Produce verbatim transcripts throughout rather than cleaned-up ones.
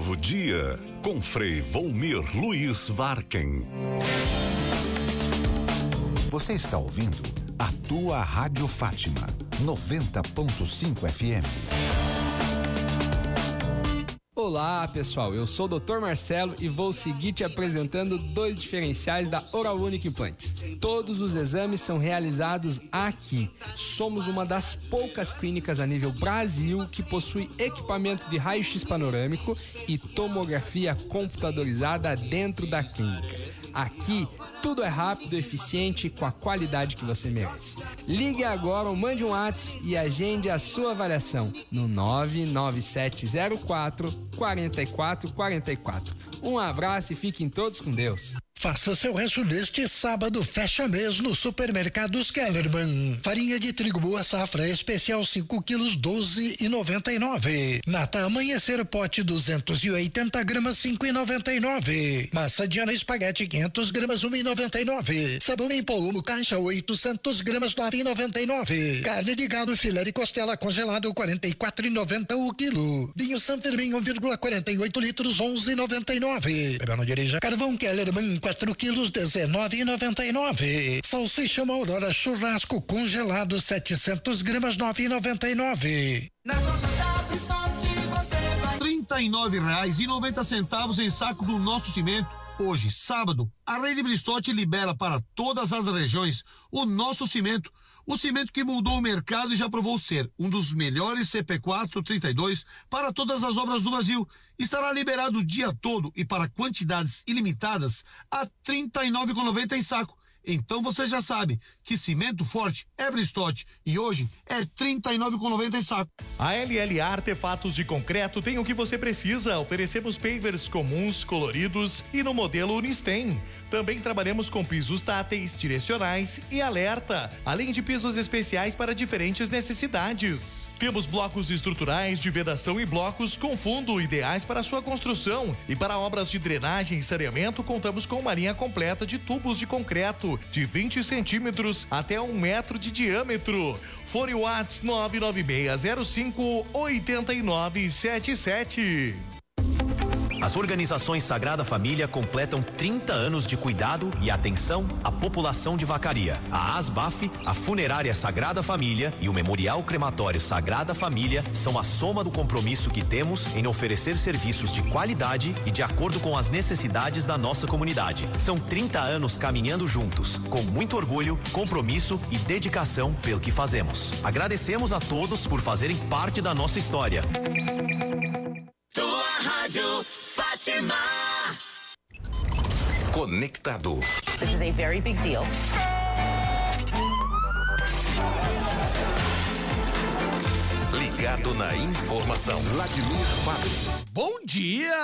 novo dia com Frei Volmir Luiz Varken. Você está ouvindo a tua Rádio Fátima, noventa ponto cinco F M. Olá pessoal, eu sou o doutor Marcelo e vou seguir te apresentando dois diferenciais da Oral Unique Implantes. Todos os exames são realizados aqui. Somos uma das poucas clínicas a nível Brasil que possui equipamento de raio-x panorâmico e tomografia computadorizada dentro da clínica. Aqui, tudo é rápido, eficiente e com a qualidade que você merece. Ligue agora ou mande um WhatsApp e agende a sua avaliação no nove nove sete zero quatro quatro quatro quatro quatro. Um abraço e fiquem todos com Deus. Faça seu rancho neste sábado, fecha mês no Supermercados Kellerman. Farinha de trigo boa safra especial cinco quilos, doze e noventa e nove. Nata Amanhecer pote duzentos e oitenta gramas, cinco e noventa e nove. Massa Diana espaguete quinhentas gramas, um e noventa e nove. Sabão em pó Umo caixa oitocentas gramas, nove e noventa e nove. Carne de gado filé de costela congelado quarenta e quatro e noventa o quilo. Vinho San Fermin um vírgula quarenta e oito litros, onze e noventa e nove. Bebeu, não dirija. Carvão Kellerman quatro quilos, dezenove e noventa e nove. Salsicha Aurora churrasco congelado setecentas gramas, nove e noventa e nove. Nas lojas da Bristote você vai trinta e nove reais e noventa centavos em saco do nosso cimento. Hoje, sábado, a Rede Bristote libera para todas as regiões o nosso cimento. O cimento que mudou o mercado e já provou ser um dos melhores C P quatro trinta e dois para todas as obras do Brasil. Estará liberado o dia todo e para quantidades ilimitadas a trinta e nove reais e noventa centavos em saco. Então você já sabe que cimento forte é Bristote e hoje é trinta e nove reais e noventa centavos em saco. A L L A Artefatos de Concreto tem o que você precisa. Oferecemos pavers comuns, coloridos e no modelo Unistem. Também trabalhamos com pisos táteis, direcionais e alerta, além de pisos especiais para diferentes necessidades. Temos blocos estruturais de vedação e blocos com fundo ideais para sua construção. E para obras de drenagem e saneamento, contamos com uma linha completa de tubos de concreto de vinte centímetros até um metro de diâmetro. Fone WhatsApp nove nove seis zero cinco oito nove sete sete. As organizações Sagrada Família completam trinta anos de cuidado e atenção à população de Vacaria. A ASBAF, a Funerária Sagrada Família e o Memorial Crematório Sagrada Família são a soma do compromisso que temos em oferecer serviços de qualidade e de acordo com as necessidades da nossa comunidade. São trinta anos caminhando juntos, com muito orgulho, compromisso e dedicação pelo que fazemos. Agradecemos a todos por fazerem parte da nossa história. Tua Rádio Fátima. Conectado. This is a very big deal. Ligado na informação. Vladimir Fabris. Bom dia!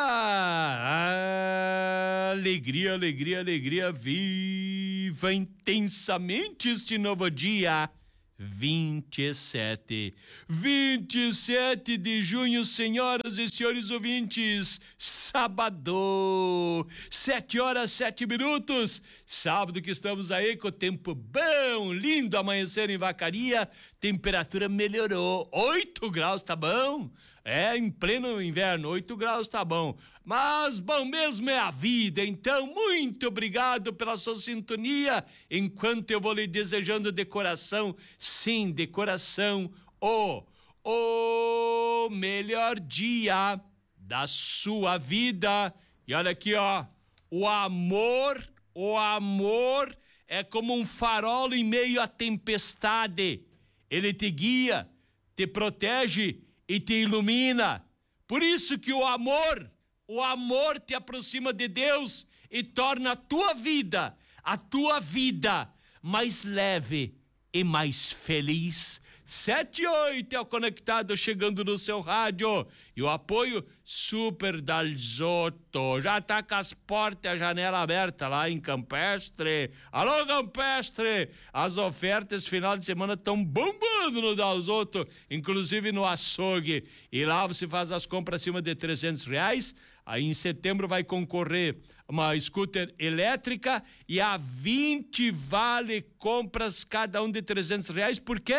Alegria, alegria, alegria. Viva intensamente este novo dia. vinte e sete, vinte e sete de junho, senhoras e senhores ouvintes, sábado, sete horas, sete minutos, sábado que estamos aí com o tempo bom, lindo amanhecer em Vacaria, temperatura melhorou, oito graus, tá bom? É, em pleno inverno, oito graus tá bom, mas bom mesmo é a vida, então muito obrigado pela sua sintonia, enquanto eu vou lhe desejando de coração, sim, de coração, o, o melhor dia da sua vida, e olha aqui ó, o amor, o amor é como um farol em meio à tempestade, ele te guia, te protege e te ilumina. Por isso que o amor, o amor te aproxima de Deus e torna a tua vida, a tua vida mais leve e mais feliz. Sete e oito é o Conectado chegando no seu rádio. E o apoio Super Dalzotto. Já tá com as portas e a janela aberta lá em Campestre. Alô, Campestre! As ofertas final de semana estão bombando no Dalzotto, inclusive no açougue. E lá você faz as compras acima de trezentos reais. Aí em setembro vai concorrer uma scooter elétrica e a vinte vale compras cada um de trezentos reais. Por quê?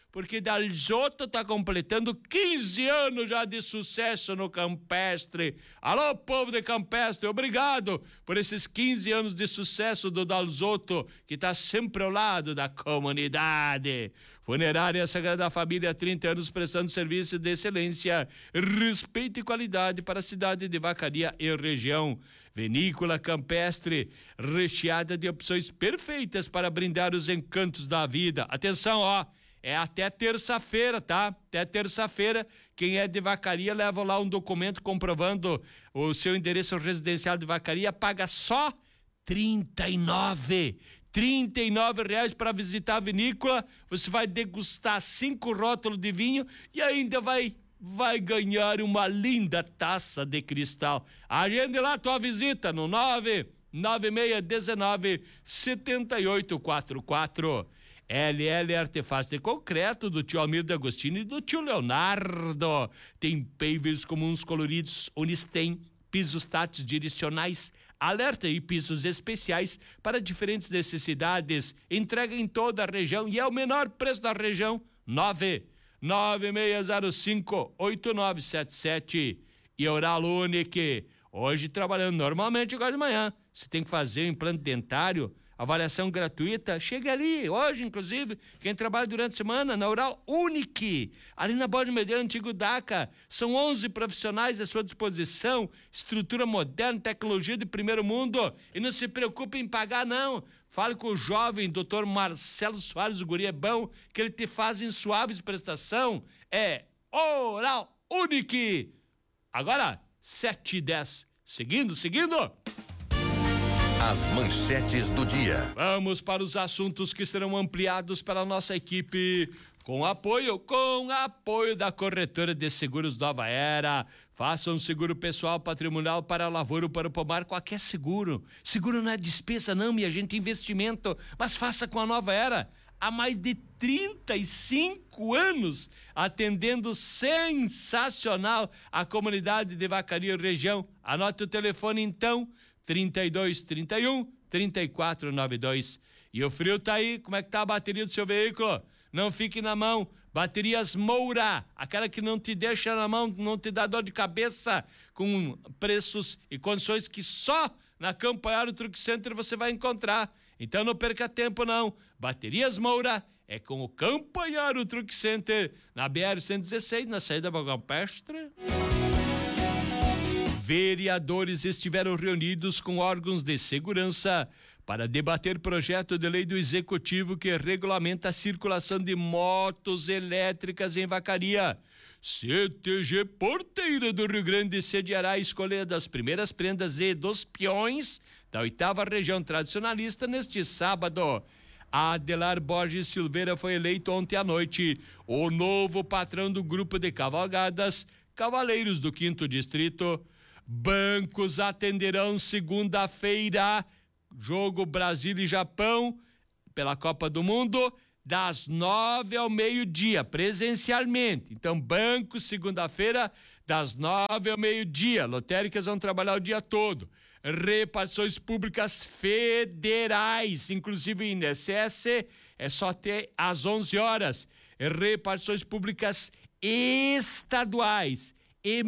porque Dalzotto tá completando quinze anos já de sucesso no Campestre. Alô, povo de Campestre, obrigado por esses quinze anos de sucesso do Dalzotto, que tá sempre ao lado da comunidade. Funerária Sagrada Família, trinta anos prestando serviço de excelência, respeito e qualidade para a cidade de Vacaria e região. Vinícola Campestre, recheada de opções perfeitas para brindar os encantos da vida. Atenção, ó, é até terça-feira, tá? Até terça-feira, quem é de Vacaria leva lá um documento comprovando o seu endereço residencial de Vacaria, paga só trinta e nove trinta e nove reais para visitar a vinícola. Você vai degustar cinco rótulos de vinho e ainda vai vai ganhar uma linda taça de cristal. Agende lá a tua visita no nove nove seis um nove sete oito quatro quatro. L L Artefatos de Concreto, do tio Almir D'Agostini e do tio Leonardo. Tem pavers comuns coloridos, Unistem, pisos táteis direcionais, alerta e pisos especiais para diferentes necessidades. Entrega em toda a região e é o menor preço da região. nove nove seis zero cinco oito nove sete sete. E Oral Unique, hoje trabalhando normalmente agora de manhã. Você tem que fazer um implante dentário, avaliação gratuita, chega ali, hoje inclusive, quem trabalha durante a semana na Oral Unique, ali na Borda Medeiros, antigo DACA, são onze profissionais à sua disposição, estrutura moderna, tecnologia de primeiro mundo, e não se preocupe em pagar não, fale com o jovem doutor Marcelo Soares, o guri é bom, que ele te faz em suaves prestação, é Oral Unique. Agora, sete e dez, seguindo, seguindo... As manchetes do dia. Vamos para os assuntos que serão ampliados pela nossa equipe. Com apoio, com apoio da Corretora de Seguros Nova Era. Faça um seguro pessoal patrimonial para a lavoura ou para o pomar, qualquer seguro. Seguro não é despesa não, minha gente, é investimento. Mas faça com a Nova Era. Há mais de trinta e cinco anos, atendendo sensacional a comunidade de Vacaria e região. Anote o telefone então, trinta e dois, trinta e um, trinta e quatro, noventa e dois. E o frio tá aí, como é que tá a bateria do seu veículo? Não fique na mão. Baterias Moura, aquela que não te deixa na mão, não te dá dor de cabeça, com preços e condições que só na Campanharo Truck Center você vai encontrar. Então não perca tempo não. Baterias Moura é com o Campanharo Truck Center, na B R cento e dezesseis, na saída da Campestre. Vereadores estiveram reunidos com órgãos de segurança para debater projeto de lei do Executivo que regulamenta a circulação de motos elétricas em Vacaria. C T G Porteira do Rio Grande sediará a escolha das primeiras prendas e dos peões da oitava região tradicionalista neste sábado. Adelar Borges Silveira foi eleito ontem à noite o novo patrão do grupo de cavalgadas Cavaleiros do Quinto Distrito. Bancos atenderão segunda-feira, jogo Brasil e Japão pela Copa do Mundo, das nove ao meio-dia, presencialmente. Então, bancos, segunda-feira, das nove ao meio-dia. Lotéricas vão trabalhar o dia todo. Repartições públicas federais, inclusive I N S S, é só até às onze horas. Repartições públicas estaduais e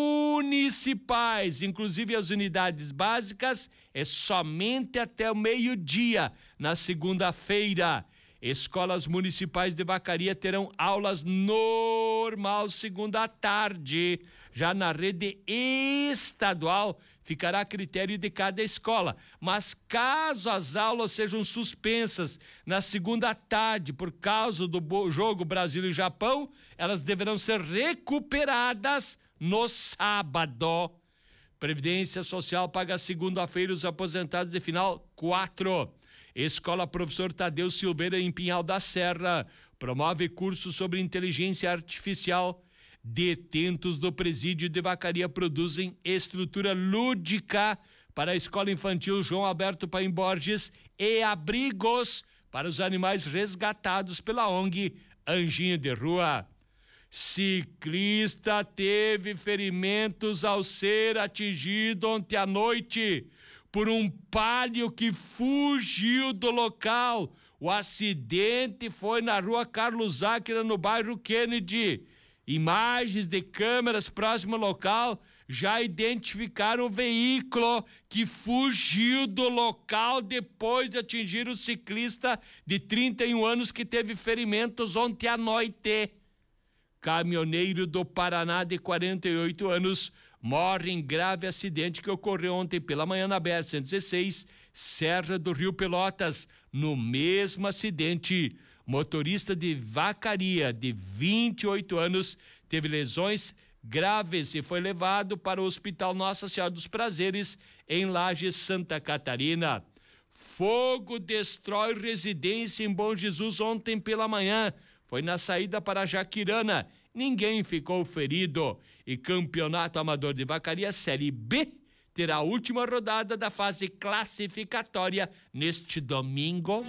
municipais, inclusive as unidades básicas, é somente até o meio-dia, na segunda-feira. Escolas municipais de Vacaria terão aulas normal segunda à tarde. Já na rede estadual, ficará a critério de cada escola. Mas caso as aulas sejam suspensas na segunda à tarde por causa do jogo Brasil e Japão, elas deverão ser recuperadas no sábado. Previdência Social paga segunda-feira os aposentados de final quatro. Escola Professor Tadeu Silveira em Pinhal da Serra promove curso sobre inteligência artificial. Detentos do presídio de Vacaria produzem estrutura lúdica para a Escola Infantil João Alberto Paim Borges e abrigos para os animais resgatados pela O N G Anjinho de Rua. Ciclista teve ferimentos ao ser atingido ontem à noite por um palio que fugiu do local. O acidente foi na rua Carlos Áquila, no bairro Kennedy. Imagens de câmeras próximo ao local já identificaram o veículo que fugiu do local depois de atingir o ciclista de trinta e um anos que teve ferimentos ontem à noite. Caminhoneiro do Paraná de quarenta e oito anos morre em grave acidente que ocorreu ontem pela manhã na B R cento e dezesseis, Serra do Rio Pelotas. No mesmo acidente, motorista de Vacaria de vinte e oito anos teve lesões graves e foi levado para o Hospital Nossa Senhora dos Prazeres, em Lages, Santa Catarina. Fogo destrói residência em Bom Jesus ontem pela manhã. Foi na saída para Jaquirana. Ninguém ficou ferido. E Campeonato Amador de Vacaria Série B terá a última rodada da fase classificatória neste domingo.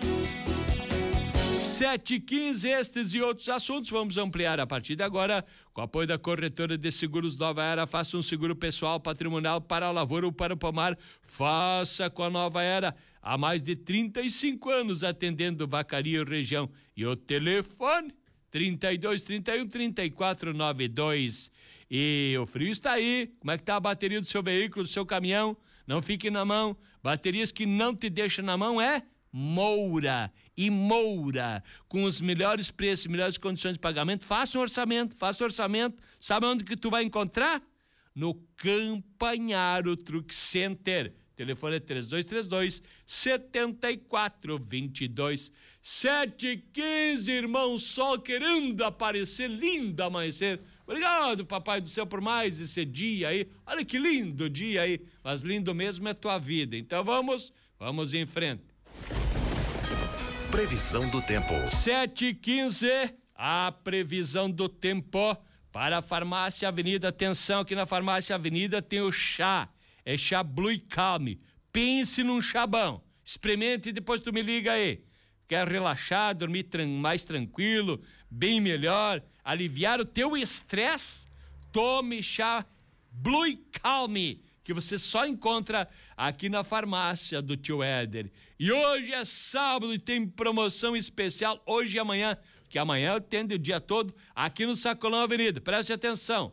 sete e quinze, estes e outros assuntos vamos ampliar a partir de agora. Com o apoio da corretora de seguros Nova Era, faça um seguro pessoal, patrimonial para a lavoura ou para o pomar. Faça com a Nova Era. Há mais de trinta e cinco anos atendendo Vacaria e região. E o telefone trinta e dois, trinta e um, trinta e quatro, noventa e dois. E o frio está aí. Como é que tá a bateria do seu veículo, do seu caminhão? Não fique na mão. Baterias que não te deixam na mão é Moura. E Moura, com os melhores preços, melhores condições de pagamento. Faça um orçamento, faça um orçamento. Sabe onde que tu vai encontrar? No Campanharo Truck Center. Telefone é três dois três dois, sete quatro dois dois. sete e quinze, irmão, sol querendo aparecer, lindo amanhecer. Obrigado, papai do céu, por mais esse dia aí. Olha que lindo dia aí. Mas lindo mesmo é tua vida. Então vamos, vamos em frente. Previsão do tempo. sete e quinze, a previsão do tempo para a Farmácia Avenida. Atenção, aqui na Farmácia Avenida tem o chá. É chá Blue Calm. Pense num chá bom. Experimente e depois tu me liga aí. Quer relaxar, dormir tran- mais tranquilo, bem melhor, aliviar o teu estresse? Tome chá Blue Calm, que você só encontra aqui na farmácia do tio Éder. E hoje é sábado e tem promoção especial hoje e amanhã, que amanhã eu atendo o dia todo aqui no Sacolão Avenida. Preste atenção.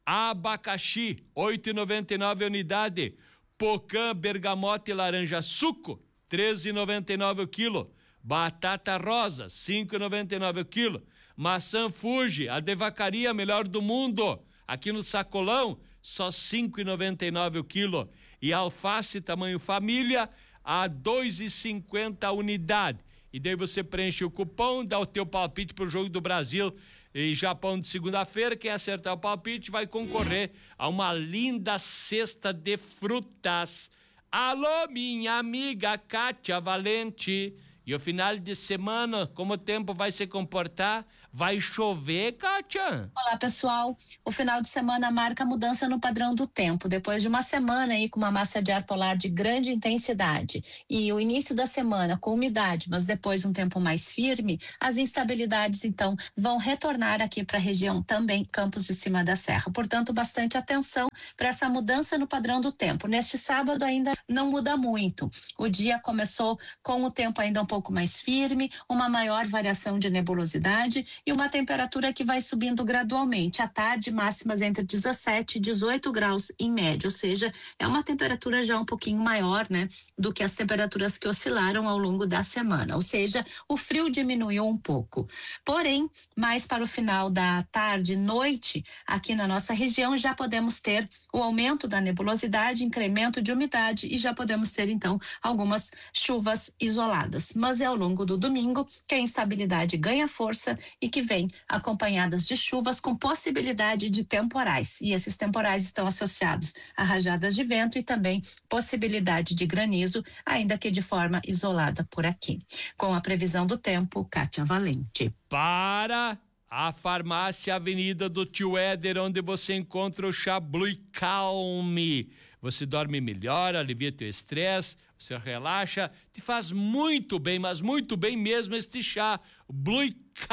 Abacaxi, oito reais e noventa e nove a unidade. Pocã, bergamota e laranja suco, treze reais e noventa e nove o quilo. Batata rosa, cinco reais e noventa e nove o quilo. Maçã Fuji, a de Vacaria, melhor do mundo. Aqui no Sacolão, só cinco reais e noventa e nove o quilo. E alface tamanho família, a dois reais e cinquenta a unidade. E daí você preenche o cupom, dá o teu palpite pro jogo do Brasil e Japão de segunda-feira. Quem acertar o palpite vai concorrer a uma linda cesta de frutas. Alô, minha amiga Kátia Valente. E o final de semana, como o tempo vai se comportar? Vai chover, Kátia? Olá, pessoal. O final de semana marca mudança no padrão do tempo. Depois de uma semana aí com uma massa de ar polar de grande intensidade e o início da semana com umidade, mas depois um tempo mais firme, as instabilidades então vão retornar aqui para a região também, Campos de Cima da Serra. Portanto, bastante atenção para essa mudança no padrão do tempo. Neste sábado ainda não muda muito. O dia começou com o tempo ainda um pouco mais firme, uma maior variação de nebulosidade e uma temperatura que vai subindo gradualmente. À tarde, máximas entre dezessete e dezoito graus em média, ou seja, é uma temperatura já um pouquinho maior, né, do que as temperaturas que oscilaram ao longo da semana. Ou seja, o frio diminuiu um pouco. Porém, mais para o final da tarde e noite, aqui na nossa região, já podemos ter o aumento da nebulosidade, incremento de umidade e já podemos ter, então, algumas chuvas isoladas. Mas é ao longo do domingo que a instabilidade ganha força e que vem acompanhadas de chuvas com possibilidade de temporais. E esses temporais estão associados a rajadas de vento e também possibilidade de granizo, ainda que de forma isolada por aqui. Com a previsão do tempo, Kátia Valente. Para a Farmácia Avenida do Tio Éder, onde você encontra o chá Blue Calm. Você dorme melhor, alivia teu estresse, você relaxa, te faz muito bem, mas muito bem mesmo este chá Blue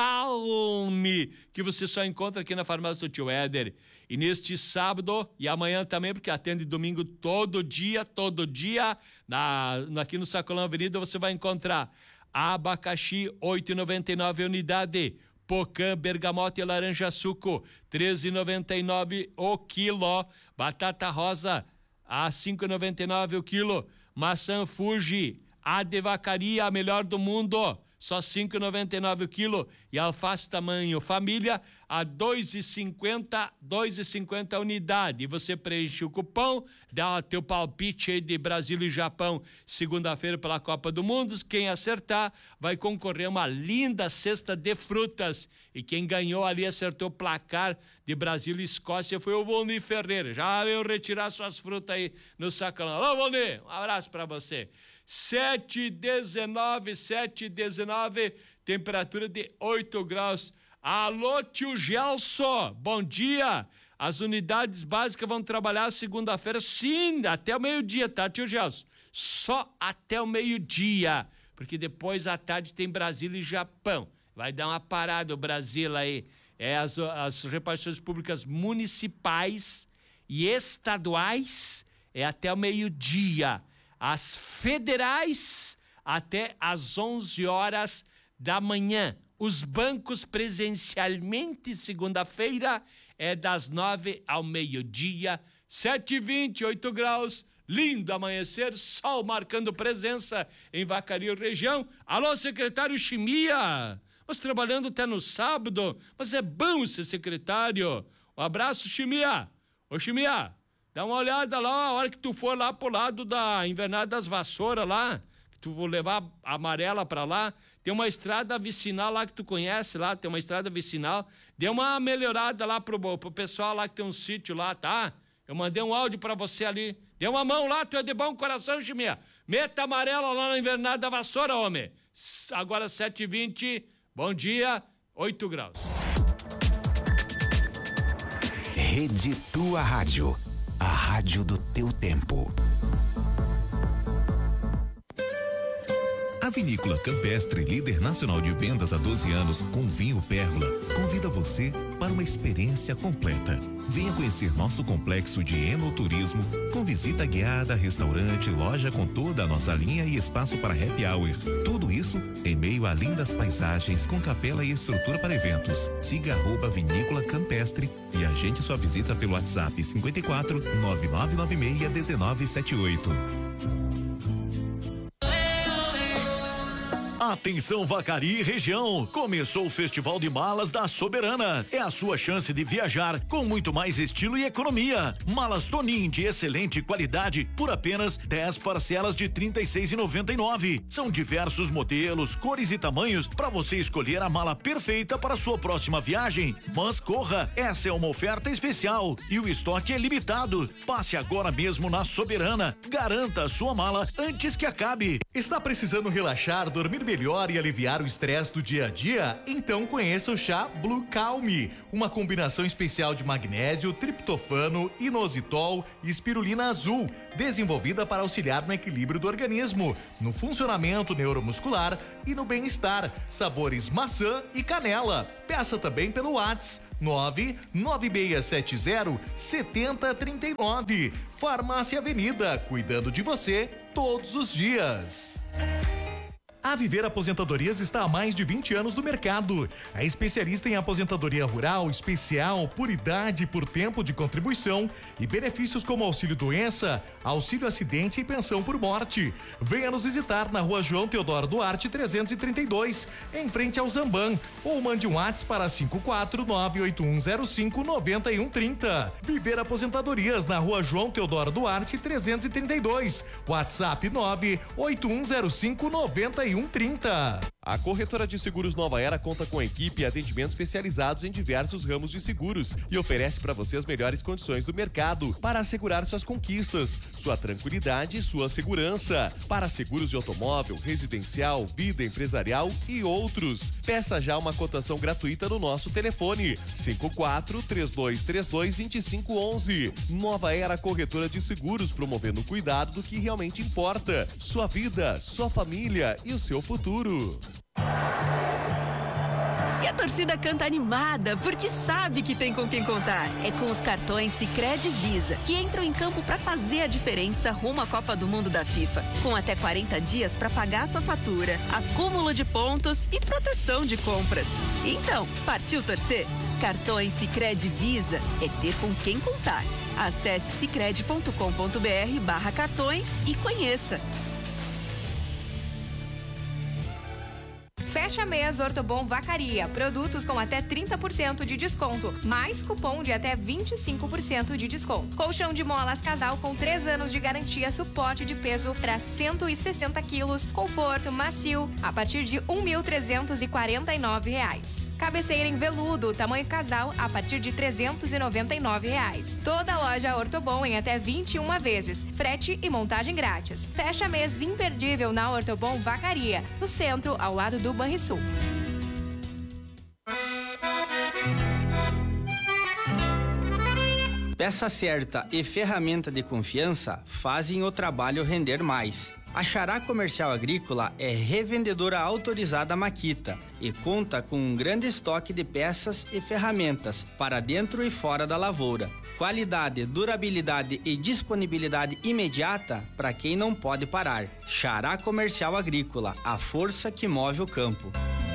Calm, que você só encontra aqui na farmácia do Tio Éder. E neste sábado e amanhã também, porque atende domingo todo dia, todo dia, na, aqui no Sacolão Avenida você vai encontrar Abacaxi, oito e noventa e nove a unidade. Pocã, bergamota e laranja suco, treze e noventa e nove o quilo. Batata rosa, a cinco e noventa e nove o quilo. Maçã Fuji, a de vacaria, a melhor do mundo, só cinco e noventa e nove o quilo. E alface tamanho família a dois e cinquenta, dois e cinquenta a unidade. E você preenche o cupom, dá o teu palpite aí de Brasil e Japão segunda-feira pela Copa do Mundo. Quem acertar vai concorrer a uma linda cesta de frutas. E quem ganhou ali, acertou o placar de Brasil e Escócia foi o Volney Ferreira. Já veio retirar suas frutas aí no sacolão. Alô, Volney, um abraço pra você. sete e dezenove, sete e dezenove, temperatura de oito graus. Alô, tio Gelson, bom dia. As unidades básicas vão trabalhar segunda-feira, sim, até o meio-dia, tá, tio Gelson? Só até o meio-dia, porque depois à tarde tem Brasil e Japão. Vai dar uma parada o Brasil aí. É as, as repartições públicas municipais e estaduais é até o meio-dia. As federais até às onze horas da manhã. Os bancos presencialmente, segunda-feira, é das nove ao meio-dia, sete e vinte, oito graus, lindo amanhecer, sol marcando presença em Vacaria região. Alô, secretário Chimia, nós trabalhando até no sábado, mas é bom ser secretário. Um abraço, Chimia. Ô, Chimia, dá uma olhada lá, a hora que tu for lá pro lado da Invernada das Vassouras lá, que tu vou levar a amarela pra lá, tem uma estrada vicinal lá que tu conhece lá, tem uma estrada vicinal, dê uma melhorada lá pro, pro pessoal lá que tem um sítio lá, tá? Eu mandei um áudio pra você ali, dê uma mão lá, tu é de bom coração, Chimia. Meta amarela lá na Invernada da Vassoura, homem. Agora sete e vinte, bom dia, oito graus. Rede Tua Rádio. A rádio do teu tempo. A Vinícola Campestre, líder nacional de vendas há doze anos com vinho Pérgola, convida você para uma experiência completa. Venha conhecer nosso complexo de enoturismo com visita guiada, restaurante, loja com toda a nossa linha e espaço para happy hour. Tudo isso em meio a lindas paisagens com capela e estrutura para eventos. Siga arroba Vinícola Campestre e agende sua visita pelo WhatsApp cinco quatro, nove nove nove seis, um nove sete oito. Atenção Vacaria e região, começou o Festival de Malas da Soberana. É a sua chance de viajar com muito mais estilo e economia. Malas Tonin de excelente qualidade por apenas dez parcelas de trinta e seis reais e noventa e nove centavos. São diversos modelos, cores e tamanhos para você escolher a mala perfeita para sua próxima viagem. Mas corra, essa é uma oferta especial e o estoque é limitado. Passe agora mesmo na Soberana. Garanta a sua mala antes que acabe. Está precisando relaxar, dormir melhor e aliviar o estresse do dia a dia? Então conheça o chá Blue Calm, uma combinação especial de magnésio, triptofano, inositol e espirulina azul, desenvolvida para auxiliar no equilíbrio do organismo, no funcionamento neuromuscular e no bem-estar. Sabores maçã e canela. Peça também pelo WhatsApp nove nove seis sete zero sete zero três nove. Farmácia Avenida, cuidando de você todos os dias. A Viver Aposentadorias está há mais de vinte anos no mercado. É especialista em aposentadoria rural, especial, por idade e por tempo de contribuição e benefícios como auxílio doença, auxílio acidente e pensão por morte. Venha nos visitar na Rua João Teodoro Duarte trezentos e trinta e dois, em frente ao Zamban, ou mande um WhatsApp para cinco quatro nove oito um zero cinco nove um três zero. Viver Aposentadorias na Rua João Teodoro Duarte trezentos e trinta e dois, WhatsApp nove oito um zero cinco nove um trinta. A corretora de seguros Nova Era conta com equipe e atendimentos especializados em diversos ramos de seguros e oferece para você as melhores condições do mercado para assegurar suas conquistas, sua tranquilidade e sua segurança. Para seguros de automóvel, residencial, vida empresarial e outros. Peça já uma cotação gratuita no nosso telefone cinco quatro três dois três dois dois cinco um um. Nova Era Corretora de Seguros, promovendo o cuidado do que realmente importa: sua vida, sua família e o seu futuro. E a torcida canta animada, porque sabe que tem com quem contar. É com os cartões Sicredi Visa, que entram em campo para fazer a diferença rumo à Copa do Mundo da FIFA. Com até quarenta dias para pagar sua fatura, acúmulo de pontos e proteção de compras. Então, partiu torcer? Cartões Sicredi Visa é ter com quem contar. Acesse sicredi ponto com ponto br barra cartões e conheça. Fecha mês Ortobon Vacaria. Produtos com até trinta por cento de desconto, mais cupom de até vinte e cinco por cento de desconto. Colchão de molas casal com três anos de garantia, suporte de peso para cento e sessenta quilos, conforto macio, a partir de um mil trezentos e quarenta e nove reais. Cabeceira em veludo, tamanho casal, a partir de trezentos e noventa e nove reais. Toda loja Ortobon em até vinte e uma vezes. Frete e montagem grátis. Fecha mês imperdível na Ortobon Vacaria, no centro, ao lado do Banrisul. Peça certa e ferramenta de confiança fazem o trabalho render mais. A Xará Comercial Agrícola é revendedora autorizada Makita e conta com um grande estoque de peças e ferramentas para dentro e fora da lavoura. Qualidade, durabilidade e disponibilidade imediata para quem não pode parar. Xará Comercial Agrícola, a força que move o campo.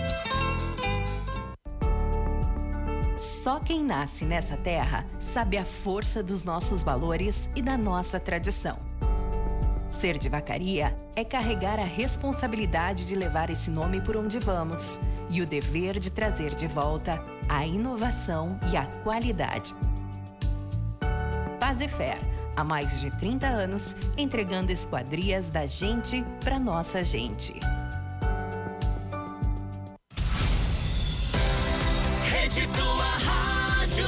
Só quem nasce nessa terra sabe a força dos nossos valores e da nossa tradição. Ser de Vacaria é carregar a responsabilidade de levar esse nome por onde vamos e o dever de trazer de volta a inovação e a qualidade. Fazefer, há mais de trinta anos, entregando esquadrias da gente para nossa gente. Rede Tua Rádio.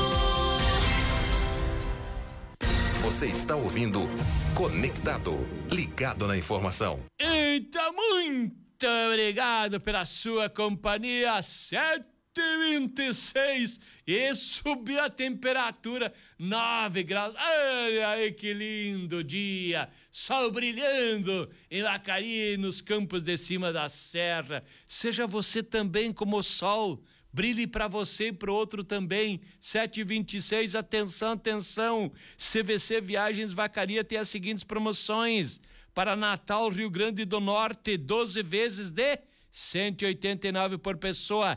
Você está ouvindo Conectado, ligado na informação. Então, muito obrigado pela sua companhia. sete e vinte e seis e subiu a temperatura nove graus. Ai, ai, que lindo dia. Sol brilhando em Vacaria, nos campos de cima da serra. Seja você também como o sol. Brilhe para você e para o outro também. sete e vinte e seis, atenção, atenção. C V C Viagens Vacaria tem as seguintes promoções. Para Natal, Rio Grande do Norte, doze vezes de cento e oitenta e nove por pessoa.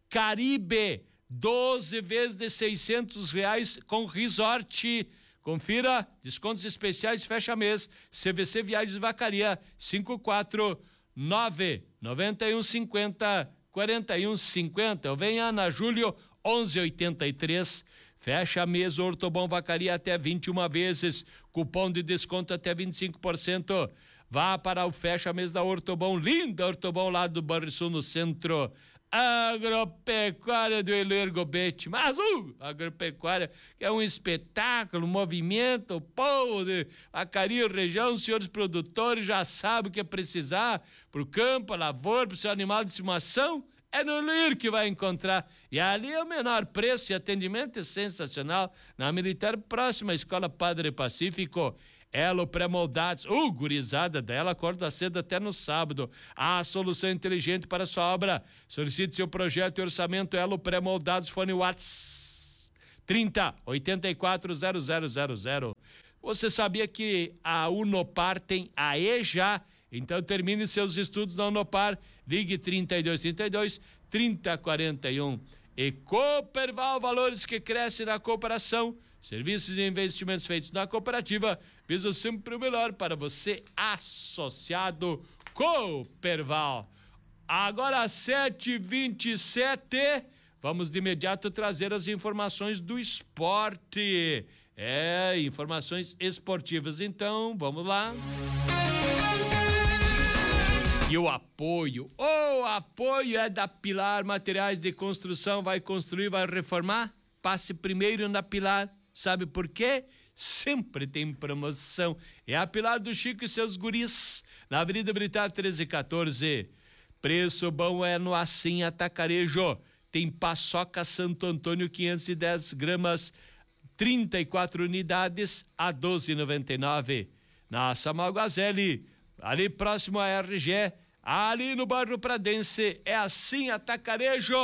Caribe, doze vezes de seiscentos reais com resort. Confira, descontos especiais, fecha mês. C V C Viagens Vacaria, cinco quatro nove, nove um cinco zero, quarenta e um cinquenta. Eu venho Ana Júlio onze oitenta e três. Fecha mês Ortobon Vacaria até vinte e uma vezes. Cupom de desconto até vinte e cinco por cento. Vá para o fecha mês da Ortobon, linda Ortobon lá do Banrisul no centro. Agropecuária do Elergobete, mas uh, agropecuária que é um espetáculo, movimento, o povo de Vacaria, região, os senhores produtores já sabem o que é precisar pro campo, a lavoura, pro seu animal de estimação, é no Lir que vai encontrar. E ali é o menor preço e atendimento é sensacional. Na Militar, próxima à Escola Padre Pacífico. Elo Pré-Moldados, uh, gurizada dela, acorda cedo até no sábado. A solução inteligente para sua obra. Solicite seu projeto e orçamento. Elo Pré-Moldados, fone WhatsApp trinta, oitenta e quatro, zero zero zero zero. Você sabia que a Unopar tem a EJA? Então termine seus estudos na Unopar. Ligue trinta e dois, trinta e dois, trinta, quarenta e um. E Cooperval, valores que crescem na cooperação. Serviços e investimentos feitos na cooperativa visam sempre o melhor para você, associado Cooperval. Agora sete e vinte e sete, vamos de imediato trazer as informações do esporte. É, informações esportivas, então, vamos lá. E o apoio, o apoio é da Pilar Materiais de Construção. Vai construir, vai reformar? Passe primeiro na Pilar. Sabe por quê? Sempre tem promoção. É a Pilar do Chico e seus guris, na Avenida Militar treze quatorze. Preço bom é no Assim Atacarejo. Tem paçoca Santo Antônio quinhentos e dez gramas, trinta e quatro unidades a doze e noventa e nove. Na Samuel Gazelli, ali próximo à R G, ali no bairro Pradense, é Assim Atacarejo.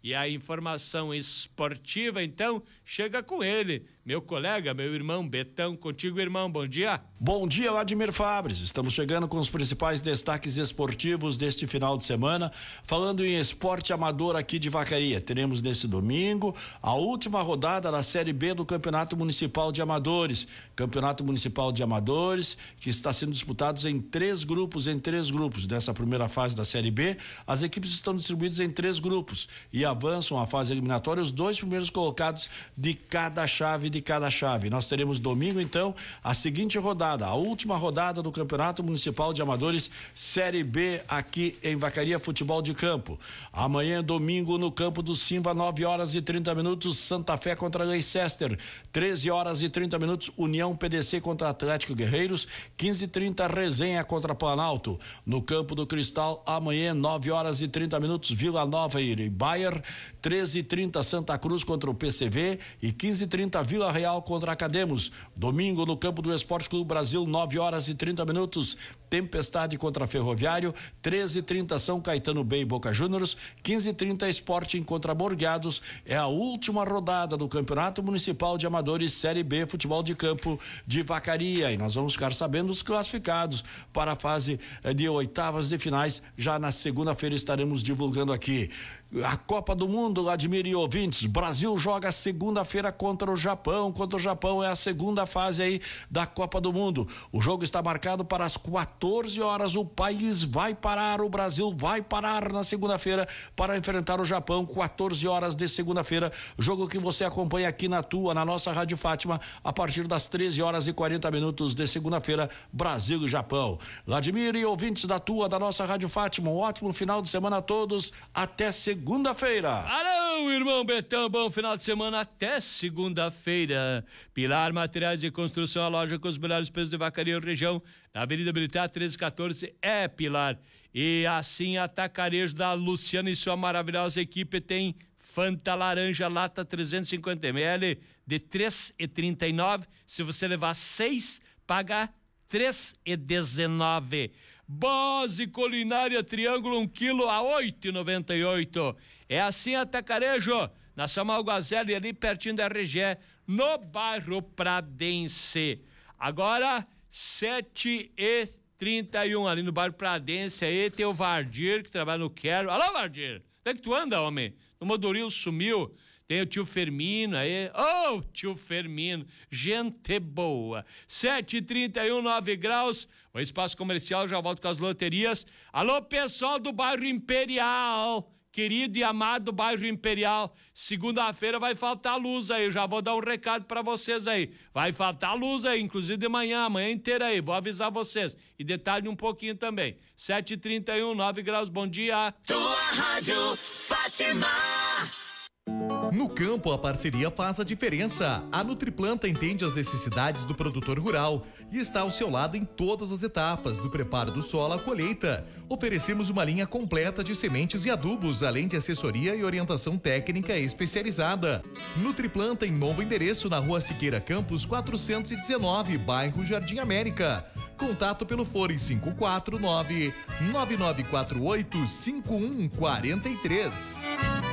E a informação esportiva, então, chega com ele, meu colega, meu irmão Betão. Contigo, irmão, bom dia. Bom dia, Vladimir Fabres. Estamos chegando com os principais destaques esportivos deste final de semana. Falando em esporte amador aqui de Vacaria, teremos nesse domingo a última rodada da Série B do Campeonato Municipal de Amadores. Campeonato Municipal de Amadores, que está sendo disputado em três grupos, em três grupos. Nessa primeira fase da Série B, as equipes estão distribuídas em três grupos e avançam a fase eliminatória os dois primeiros colocados de cada chave, de cada chave. Nós teremos domingo, então, a seguinte rodada, a última rodada do Campeonato Municipal de Amadores Série B aqui em Vacaria Futebol de Campo. Amanhã, domingo, no campo do Simba, nove horas e trinta minutos, Santa Fé contra Leicester. treze horas e trinta minutos, União P D C contra Atlético Guerreiros. quinze e trinta, Resenha contra Planalto. No campo do Cristal, amanhã, nove horas e trinta minutos, Vila Nova e Bayer. treze e trinta, Santa Cruz contra o P C V e quinze e trinta, Vila Real contra Academos. Domingo, no campo do Esporte Clube Brasil, nove horas e trinta minutos, Tempestade contra Ferroviário. treze e trinta, São Caetano B e Boca Juniors. quinze e trinta, Sporting contra Borghados. É a última rodada do Campeonato Municipal de Amadores Série B Futebol de Campo de Vacaria, e nós vamos ficar sabendo os classificados para a fase de oitavas de finais. Já na segunda-feira estaremos divulgando aqui a Copa do Mundo, Vladimir e ouvintes. Brasil joga segunda-feira contra o Japão. Contra o Japão é a segunda fase aí da Copa do Mundo. O jogo está marcado para as quatorze horas. O país vai parar, o Brasil vai parar na segunda-feira para enfrentar o Japão. quatorze horas de segunda-feira. Jogo que você acompanha aqui na tua, na nossa Rádio Fátima, a partir das treze horas e quarenta minutos de segunda-feira, Brasil e Japão. Vladimir e ouvintes da tua, da nossa Rádio Fátima, um ótimo final de semana a todos. Até segunda. Segunda-feira. Alô, irmão Betão, bom final de semana até segunda-feira. Pilar Materiais de Construção, a loja com os melhores preços de Vacaria e região, na Avenida Militar treze quatorze, é Pilar. E assim, Atacarejo da Luciana e sua maravilhosa equipe tem Fanta Laranja, lata trezentos e cinquenta mililitros de três e trinta e nove. Se você levar seis, paga três e dezenove. Bose Culinária Triângulo, um quilo a oito e noventa e oito. É assim, Atacarejo, na Samuel Guazelli, ali pertinho da R G E, no bairro Pradense. Agora, sete e trinta e um, ali no bairro Pradense, aí tem o Vardir, que trabalha no Quero. Alô, Vardir, onde é que tu anda, homem? O Modoril sumiu. Tem o tio Fermino aí. Ô, oh, tio Fermino, gente boa. sete e trinta e um, nove graus. O espaço comercial, já volto com as loterias. Alô, pessoal do bairro Imperial, querido e amado bairro Imperial, segunda-feira vai faltar luz aí, eu já vou dar um recado pra vocês aí, vai faltar luz aí, inclusive de manhã, amanhã inteira aí, vou avisar vocês, e detalhe um pouquinho também. Sete e trinta e um, nove graus, bom dia. Tua Rádio Fátima. No campo, a parceria faz a diferença. A Nutriplanta entende as necessidades do produtor rural e está ao seu lado em todas as etapas, do preparo do solo à colheita. Oferecemos uma linha completa de sementes e adubos, além de assessoria e orientação técnica especializada. Nutriplanta em novo endereço na Rua Siqueira Campos quatrocentos e dezenove, bairro Jardim América. Contato pelo fone cinco quatro nove, nove nove quatro oito, cinco um quatro três.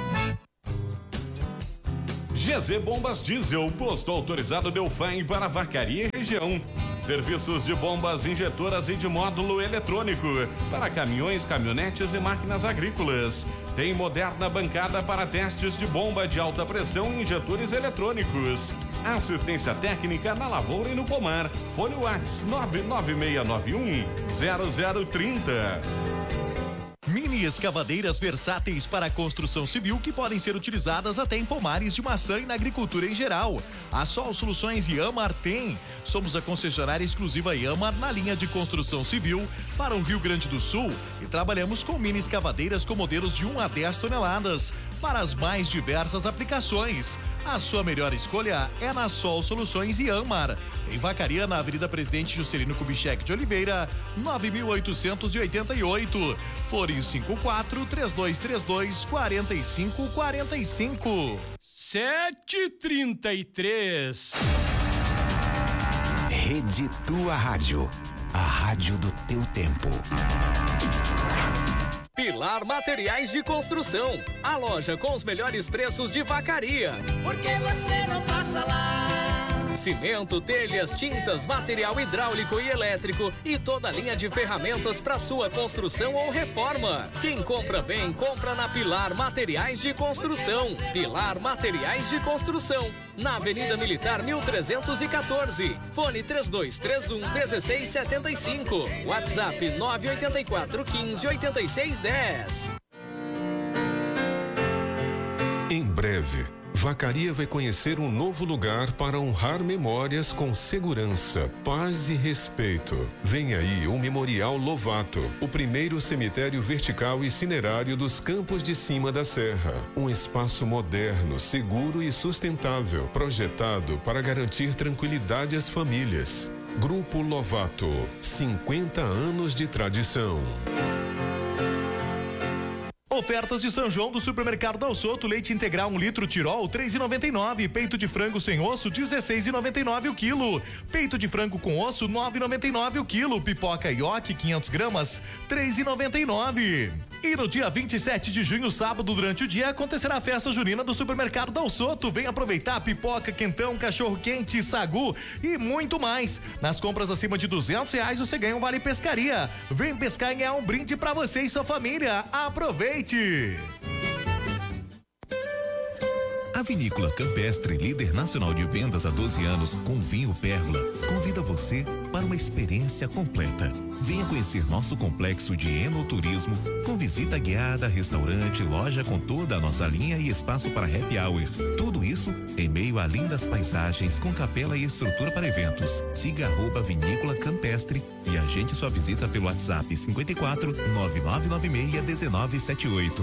G Z Bombas Diesel, posto autorizado Delfim para Vacaria e região. Serviços de bombas injetoras e de módulo eletrônico para caminhões, caminhonetes e máquinas agrícolas. Tem moderna bancada para testes de bomba de alta pressão e injetores eletrônicos. Assistência técnica na lavoura e no pomar. Fone WhatsApp nove nove seis nove um zero zero três zero. Mini escavadeiras versáteis para a construção civil que podem ser utilizadas até em pomares de maçã e na agricultura em geral. A Sol Soluções Iamar tem. Somos a concessionária exclusiva Iamar na linha de construção civil para o Rio Grande do Sul e trabalhamos com mini escavadeiras com modelos de um a dez toneladas para as mais diversas aplicações. A sua melhor escolha é na Sol Soluções Iamar. Em Vacaria, na Avenida Presidente Juscelino Kubitschek de Oliveira, nove mil oitocentos e oitenta e oito. Fone cinco quatro, três dois três dois, quatro cinco quatro cinco. sete e trinta e três. Rede Tua Rádio, a rádio do teu tempo. Pilar Materiais de Construção, a loja com os melhores preços de Vacaria. Por que você não passa lá? Cimento, telhas, tintas, material hidráulico e elétrico e toda a linha de ferramentas para sua construção ou reforma. Quem compra bem, compra na Pilar Materiais de Construção. Pilar Materiais de Construção, na Avenida Militar mil trezentos e quatorze. Fone três dois três um, um seis sete cinco. WhatsApp nove oito quatro, um cinco, oito seis um zero. Em breve, Vacaria vai conhecer um novo lugar para honrar memórias com segurança, paz e respeito. Vem aí o Memorial Lovato, o primeiro cemitério vertical e cinerário dos Campos de Cima da Serra. Um espaço moderno, seguro e sustentável, projetado para garantir tranquilidade às famílias. Grupo Lovato, cinquenta anos de tradição. Ofertas de São João do Supermercado Dal Soto: leite integral um litro Tirol três e noventa e nove, peito de frango sem osso dezesseis e noventa e nove o quilo, peito de frango com osso nove e noventa e nove o quilo, pipoca Yoki quinhentas gramas três e noventa e nove. E no dia vinte e sete de junho, sábado, durante o dia, acontecerá a festa junina do Supermercado Dal Soto. Vem aproveitar pipoca, quentão, cachorro quente, sagu e muito mais. Nas compras acima de duzentos reais você ganha um vale pescaria. Vem pescar e ganhar um brinde pra você e sua família. Aproveite! A Vinícola Campestre, líder nacional de vendas há doze anos com vinho Pérola, convida você para uma experiência completa. Venha conhecer nosso complexo de enoturismo com visita guiada, restaurante, loja com toda a nossa linha e espaço para happy hour. Tudo isso em meio a lindas paisagens com capela e estrutura para eventos. Siga arroba Vinícola Campestre e agende sua visita pelo WhatsApp cinquenta e quatro, nove nove nove seis, um nove sete oito.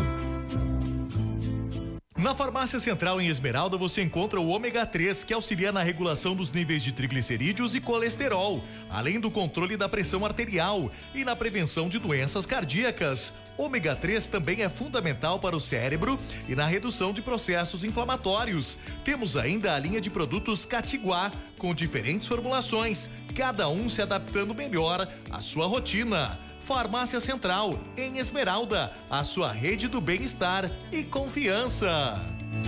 Na Farmácia Central em Esmeralda você encontra o ômega três, que auxilia na regulação dos níveis de triglicerídeos e colesterol, além do controle da pressão arterial e na prevenção de doenças cardíacas. Ômega três também é fundamental para o cérebro e na redução de processos inflamatórios. Temos ainda a linha de produtos Catiguá, com diferentes formulações, cada um se adaptando melhor à sua rotina. Farmácia Central, em Esmeralda, a sua rede do bem-estar e confiança.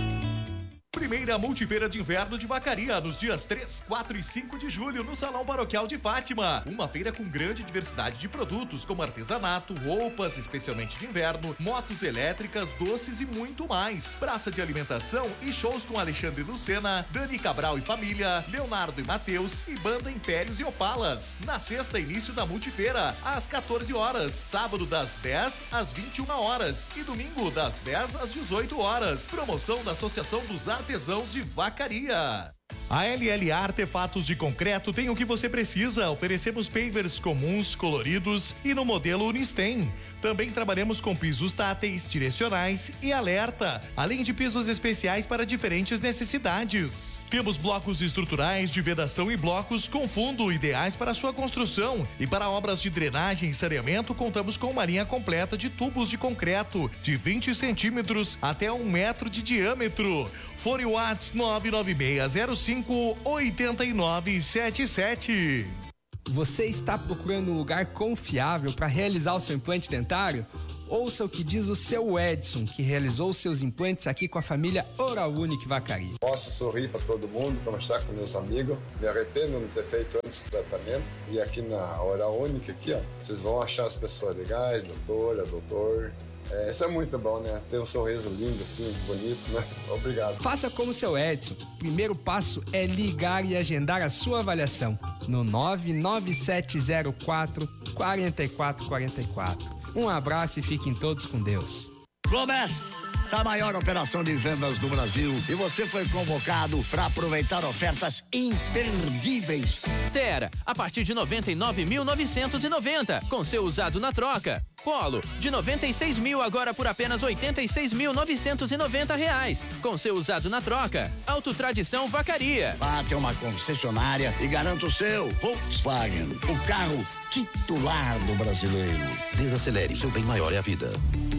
Primeira Multifeira de Inverno de Vacaria, nos dias três, quatro e cinco de julho, no Salão Paroquial de Fátima. Uma feira com grande diversidade de produtos, como artesanato, roupas, especialmente de inverno, motos elétricas, doces e muito mais. Praça de alimentação e shows com Alexandre Lucena, Dani Cabral e família, Leonardo e Matheus e Banda Impérios e Opalas. Na sexta, início da Multifeira, às quatorze horas. Sábado, das dez às vinte e uma horas. E domingo, das dez às dezoito horas. Promoção da Associação dos Artesãos de Vacaria. A L L A Artefatos de Concreto tem o que você precisa. Oferecemos pavers comuns, coloridos e no modelo Unistem. Também trabalhamos com pisos táteis, direcionais e alerta, além de pisos especiais para diferentes necessidades. Temos blocos estruturais de vedação e blocos com fundo, ideais para sua construção. E para obras de drenagem e saneamento, contamos com uma linha completa de tubos de concreto de vinte centímetros até um metro de diâmetro. Fone WhatsApp nove nove seis zero cinco oito nove sete sete. Você está procurando um lugar confiável para realizar o seu implante dentário? Ouça o que diz o seu Edson, que realizou seus implantes aqui com a família Oral Unique Vacaria. Posso sorrir para todo mundo, conversar com meus amigos. Me arrependo de não ter feito antes do tratamento. E aqui na Oral Unique, aqui, ó, vocês vão achar as pessoas legais, doutora, doutor. É, isso é muito bom, né? Ter um sorriso lindo, assim, bonito, né? Obrigado. Faça como o seu Edson. O primeiro passo é ligar e agendar a sua avaliação no nove nove sete zero quatro, quatro quatro quatro quatro. Um abraço e fiquem todos com Deus. Começa a maior operação de vendas do Brasil e você foi convocado para aproveitar ofertas imperdíveis. Tera, a partir de noventa e nove mil novecentos e noventa, com seu usado na troca. Polo, de noventa e seis mil agora por apenas oitenta e seis mil novecentos e noventa reais, com seu usado na troca. Autotradição Vacaria. Vá até uma concessionária e garanta o seu Volkswagen, o carro titular do brasileiro. Desacelere, seu bem maior é a vida.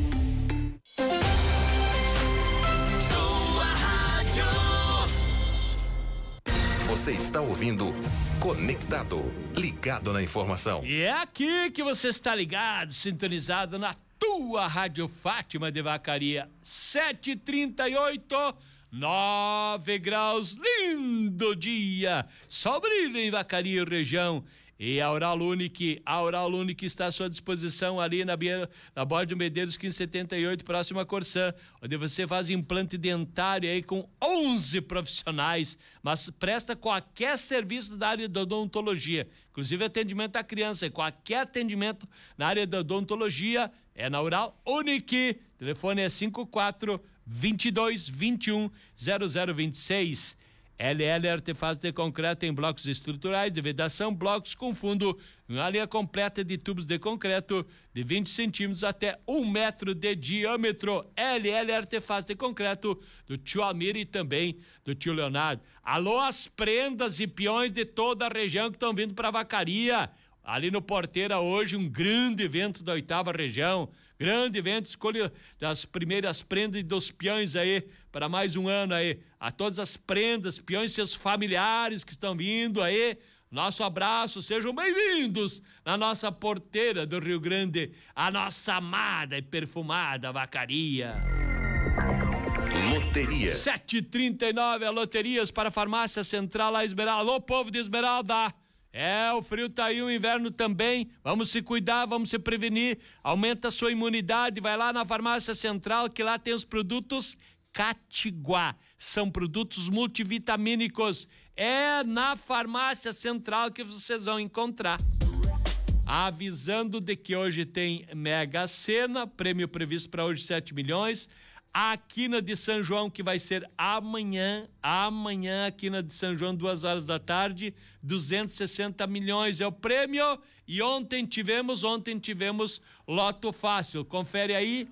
Você está ouvindo Conectado, ligado na informação. E é aqui que você está ligado, sintonizado na tua tua Rádio Fátima de Vacaria. sete e trinta e oito, nove graus, lindo dia. Sol brilha em Vacaria e região. E a Oral Unique, a Oral Unique está à sua disposição ali na, na Borda Medeiros quinze setenta e oito, próximo a Corsã, onde você faz implante dentário aí com onze profissionais, mas presta qualquer serviço da área da odontologia, inclusive atendimento à criança, qualquer atendimento na área da odontologia é na Oral Unique. Telefone é cinco quatro, vinte e dois, vinte e um, zero zero vinte e seis. L L Artefatos de concreto em blocos estruturais de vedação, blocos com fundo, uma linha completa de tubos de concreto de vinte centímetros até um metro de diâmetro. L L Artefatos de concreto do tio Amir e também do tio Leonardo. Alô, as prendas e peões de toda a região que estão vindo para Vacaria. Ali no Porteira hoje um grande evento da oitava região. Grande evento, escolha das primeiras prendas e dos peões aí, para mais um ano aí. A todas as prendas, peões e seus familiares que estão vindo aí, nosso abraço, sejam bem-vindos na nossa Porteira do Rio Grande, a nossa amada e perfumada Vacaria. Loteria. sete e trinta e nove, a Loterias para a Farmácia Central, a Esmeralda. Alô, povo de Esmeralda! É, o frio tá aí, o inverno também. Vamos se cuidar, vamos se prevenir. Aumenta a sua imunidade. Vai lá na Farmácia Central, que lá tem os produtos Catiguá. São produtos multivitamínicos. É na Farmácia Central que vocês vão encontrar. Avisando de que hoje tem Mega Sena, prêmio previsto para hoje sete milhões. A Quina de São João, que vai ser amanhã, amanhã, a Quina de São João, duas horas da tarde, duzentos e sessenta milhões é o prêmio. E ontem tivemos, ontem tivemos Loto Fácil. Confere aí,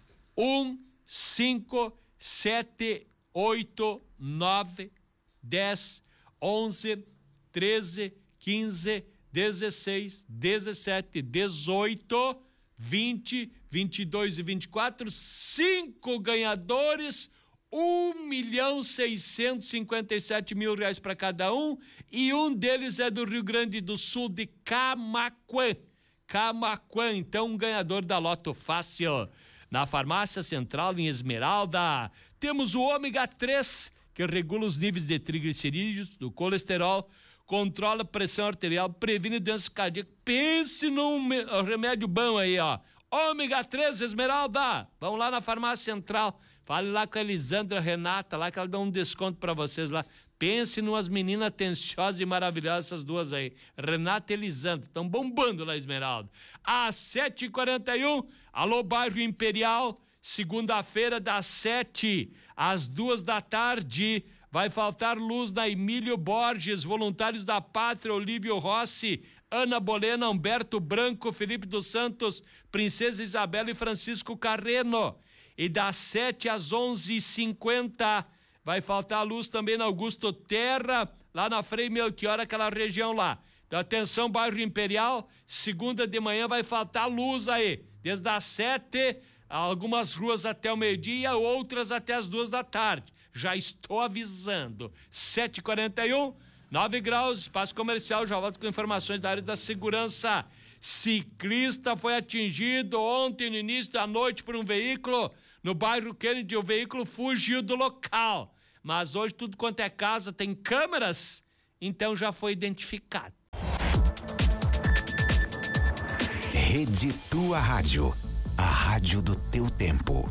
um, cinco, sete, oito, nove, dez, onze, treze, quinze, dezesseis, dezessete, dezoito, vinte, vinte e dois e vinte e quatro, cinco ganhadores, um milhão seiscentos e cinquenta e sete mil reais para cada um, e um deles é do Rio Grande do Sul, de Camaquã. Camaquã, então um ganhador da Loto Fácil. Na Farmácia Central, em Esmeralda, temos o ômega três, que regula os níveis de triglicerídeos, do colesterol, controla a pressão arterial, previne doenças cardíacas. Pense num remédio bom aí, ó. Ômega três, Esmeralda. Vamos lá na Farmácia Central. Fale lá com a Elisandra Renata, lá que ela dá um desconto pra vocês lá. Pense numas meninas atenciosas e maravilhosas, essas duas aí. Renata e Elisandra. Estão bombando lá, Esmeralda. Às sete e quarenta e um, alô, bairro Imperial. Segunda-feira, das sete às duas da tarde. Vai faltar luz na Emílio Borges, voluntários da Pátria, Olívio Rossi, Ana Bolena, Humberto Branco, Felipe dos Santos, Princesa Isabela e Francisco Carreno. E das sete às onze e cinquenta vai faltar luz também na Augusto Terra, lá na Frei Melchior, aquela região lá. Então, atenção, bairro Imperial, segunda de manhã vai faltar luz aí, desde as sete, algumas ruas até o meio-dia, outras até as duas da tarde. Já estou avisando. sete e quarenta e um, nove graus, espaço comercial. Já volto com informações da área da segurança. Ciclista foi atingido ontem, no início da noite, por um veículo no bairro Kennedy. O veículo fugiu do local. Mas hoje, tudo quanto é casa tem câmeras, então já foi identificado. Rede Tua Rádio. A rádio do teu tempo.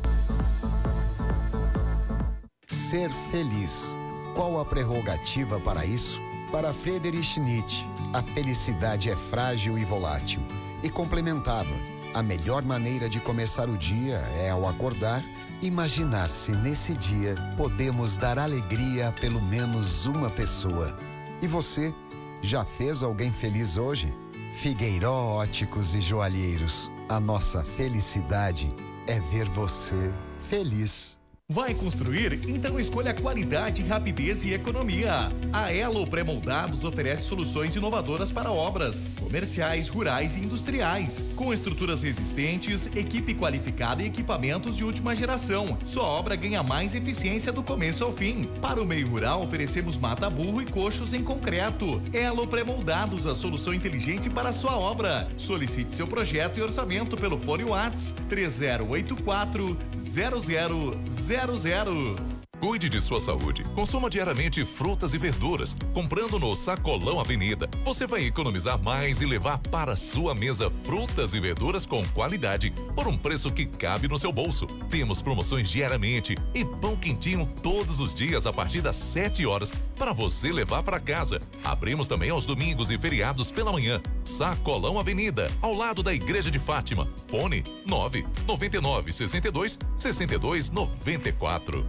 Ser feliz. Qual a prerrogativa para isso? Para Friedrich Nietzsche, a felicidade é frágil e volátil. E complementava: a melhor maneira de começar o dia é, ao acordar, imaginar se nesse dia podemos dar alegria a pelo menos uma pessoa. E você, já fez alguém feliz hoje? Figueiró Óticos e Joalheiros. A nossa felicidade é ver você feliz. Vai construir? Então escolha qualidade, rapidez e economia. A Elo Pré-Moldados oferece soluções inovadoras para obras comerciais, rurais e industriais, com estruturas resistentes, equipe qualificada e equipamentos de última geração. Sua obra ganha mais eficiência do começo ao fim. Para o meio rural, oferecemos mata-burro e coxos em concreto. Elo Pré-Moldados, a solução inteligente para a sua obra. Solicite seu projeto e orçamento pelo fone WhatsApp três zero oito quatro zero zero zero zero. Cuide de sua saúde. Consuma diariamente frutas e verduras. Comprando no Sacolão Avenida, você vai economizar mais e levar para sua mesa frutas e verduras com qualidade por um preço que cabe no seu bolso. Temos promoções diariamente e pão quentinho todos os dias a partir das sete horas para você levar para casa. Abrimos também aos domingos e feriados pela manhã. Sacolão Avenida, ao lado da Igreja de Fátima. Fone nove nove nove, sessenta e dois, sessenta e dois, noventa e quatro.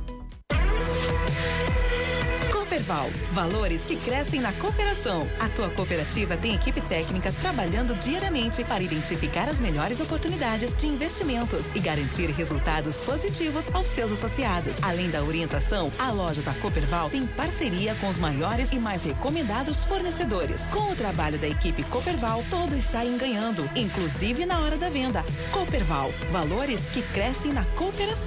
Cooperval, valores que crescem na cooperação. A tua cooperativa tem equipe técnica trabalhando diariamente para identificar as melhores oportunidades de investimentos e garantir resultados positivos aos seus associados. Além da orientação, a loja da Cooperval tem parceria com os maiores e mais recomendados fornecedores. Com o trabalho da equipe Cooperval, todos saem ganhando, inclusive na hora da venda. Cooperval, valores que crescem na cooperação.